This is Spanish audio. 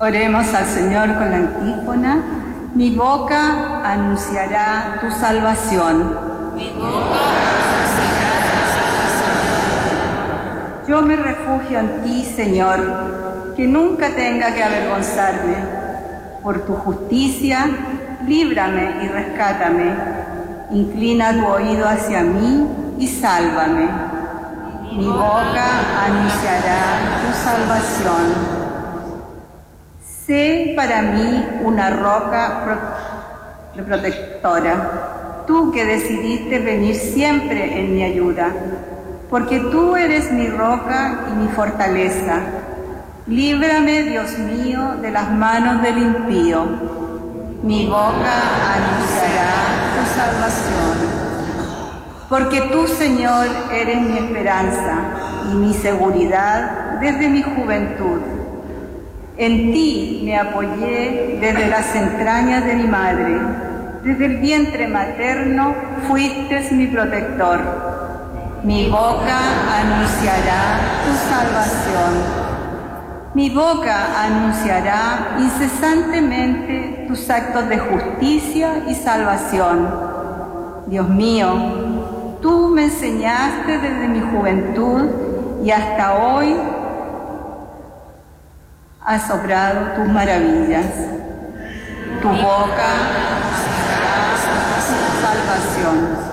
Oremos al Señor con la antífona. Mi boca anunciará tu salvación. Mi boca anunciará tu salvación. Yo me refugio en ti, Señor, que nunca tenga que avergonzarme. Por tu justicia, líbrame y rescátame. Inclina tu oído hacia mí y sálvame. Mi boca anunciará tu salvación. Sé para mí una roca protectora, tú que decidiste venir siempre en mi ayuda, porque tú eres mi roca y mi fortaleza. Líbrame, Dios mío, de las manos del impío. Mi boca anunciará tu salvación. Porque tú, Señor, eres mi esperanza y mi seguridad desde mi juventud. En ti me apoyé desde las entrañas de mi madre. Desde el vientre materno fuiste mi protector. Mi boca anunciará tu salvación. Mi boca anunciará incesantemente tus actos de justicia y salvación. Dios mío, tú me enseñaste desde mi juventud y hasta hoy has obrado tus maravillas. Tu boca anunciará tu salvación.